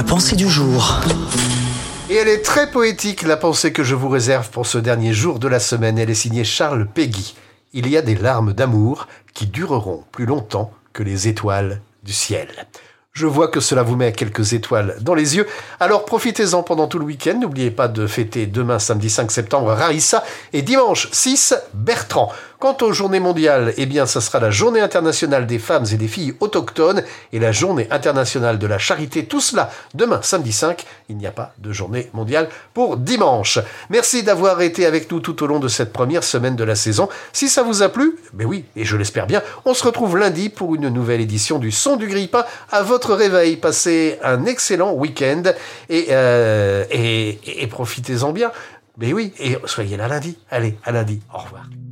La pensée du jour. Et elle est très poétique, la pensée que je vous réserve pour ce dernier jour de la semaine. Elle est signée Charles Péguy. Il y a des larmes d'amour qui dureront plus longtemps que les étoiles du ciel. Je vois que cela vous met quelques étoiles dans les yeux. Alors profitez-en pendant tout le week-end. N'oubliez pas de fêter demain, samedi 5 septembre, Rarissa et dimanche 6, Bertrand. Quant aux journées mondiales, eh bien, ça sera la journée internationale des femmes et des filles autochtones et la journée internationale de la charité. Tout cela demain, samedi 5. Il n'y a pas de journée mondiale pour dimanche. Merci d'avoir été avec nous tout au long de cette première semaine de la saison. Si ça vous a plu, ben oui, et je l'espère bien, on se retrouve lundi pour une nouvelle édition du Son du Grille-Pain à votre réveil. Passez un excellent week-end et profitez-en bien. Mais oui, et soyez là lundi. Allez, à lundi. Au revoir.